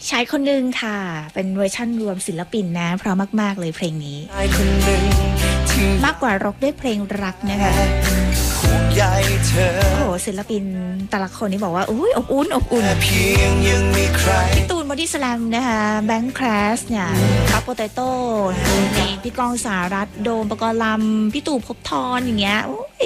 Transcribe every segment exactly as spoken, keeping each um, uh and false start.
ชายคนหนึ่งค่ะเป็นเวอร์ชั่นรวมศิลปินนะเพราะมากๆเลยเพลงนี้มากกว่าร็อกด้วยเพลงรักนะคะโอ้โหศิลปินแต่ละคนนี่บอกว่าอุ้ยอบอุ่นอบอุ่นพี่ตูนบอดี้สแลมนะคะแบงค์แคลสเนี่ยคัพโปเตโต้มีพี่กองสารัตโดมปกรณ์ลำพี่ตู่ภพธรอย่างเงี้ยโอ้ย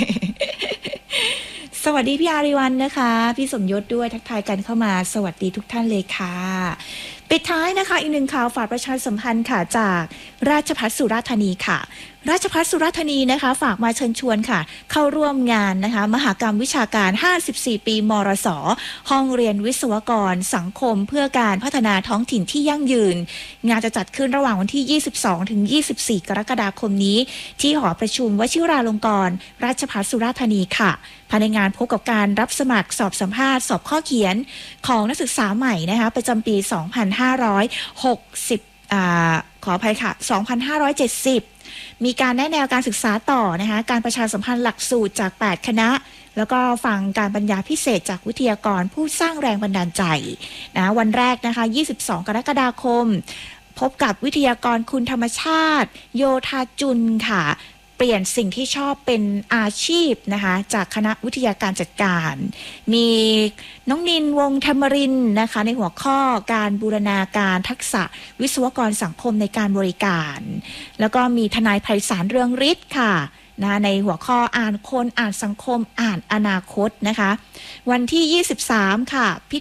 สวัสดีพี่อาริวันนะคะพี่สมยศด้วยทักทายกันเข้ามาสวัสดีทุกท่านเลยค่ะปิดท้ายนะคะอีกหนึ่งข่าวฝากประชาสัมพันธ์ค่ะจากราชภัฏสุราษฎร์ธานีค่ะราชภัฏสุราษฎร์ธานีนะคะฝากมาเชิญชวนค่ะเข้าร่วมงานนะคะมหกรรมวิชาการห้าสิบสี่ปีมรสห้องเรียนวิศวกรสังคมเพื่อการพัฒนาท้องถิ่นที่ยั่งยืนงานจะจัดขึ้นระหว่างวันที่ยี่สิบสองถึงยี่สิบสี่กรกฎาคมนี้ที่หอประชุมวชิราลงกรณ์ราชภัฏสุราษฎร์ธานีค่ะภายในงานพบกับการรับสมัครสอบสัมภาษณ์สอบข้อเขียนของนักศึกษาใหม่นะคะประจำปีสองพันห้าร้อยหกสิบอ่าขออภัยค่ะสองพันห้าร้อยเจ็ดสิบมีการแนะแนวการศึกษาต่อนะคะการประชาสัมพันธ์หลักสูตรจากแปดคณะแล้วก็ฟังการบรรยายพิเศษจากวิทยากรผู้สร้างแรงบันดาลใจนะวันแรกนะคะยี่สิบสองกรกฎาคมพบกับวิทยากรคุณธรรมชาติโยธาจุลค่ะเปลี่ยนสิ่งที่ชอบเป็นอาชีพนะคะจากคณะวิทยาการจัดการมีน้องนินวงธรรมรินนะคะในหัวข้อการบูรณาการทักษะวิศวกรสังคมในการบริการแล้วก็มีทนายไพศาลเรืองฤทธิ์ค่ะนะในหัวข้ออ่านคนอ่านสังคมอ่านอนาคตนะคะวันที่ยี่สิบสามค่ะพิ